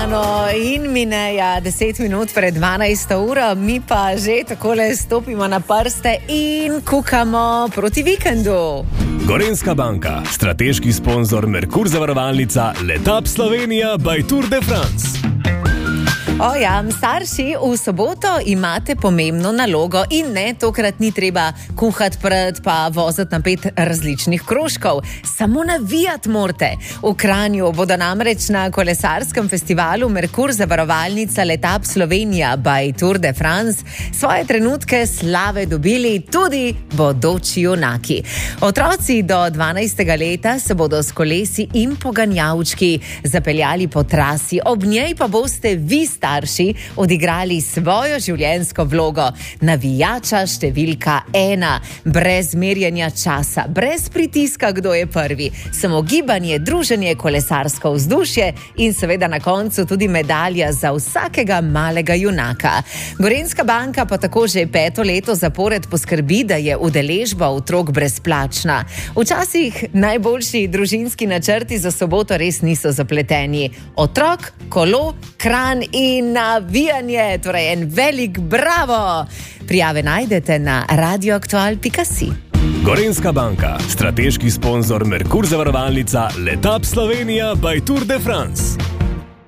No, in mineja 10 minut pred 12. uro, mi pa že takole stopimo na prste in kukamo proti vikendu. Gorenjska banka, strateški sponzor Merkur zavarovalnica, Letap Slovenija by Tour de France. Ja, starši, v soboto imate pomembno nalogo in ne, tokrat ni treba kuhati pred pa voziti na 5 različnih krožkov. Samo navijati morate. V Kranju bodo namreč na kolesarskem festivalu Merkur zavarovalnica Letap Slovenija by Tour de France svoje trenutke slave dobili tudi bodoči junaki. Otroci do 12. leta se bodo s kolesi in poganjavčki zapeljali po trasi, ob njej pa boste vi starši odigrali svojo življenjsko vlogo navijača številka 1, brez merjenja časa, brez pritiska, kdo je prvi, samo gibanje, druženje, kolesarsko vzdušje in seveda na koncu tudi medalja za vsakega malega junaka. Gorenjska banka pa tako že 5. leto zapored poskrbi, da je udeležba otrok brezplačna. Včasih najboljši družinski načrti za soboto res niso zapleteni. Otrok, kolo, Kranj in navijanje, torej en velik bravo. Prijave najdete na radioaktual.si. Gorenjska banka, strateški sponzor Merkur zavarovalnica, Letap Slovenija by Tour de France.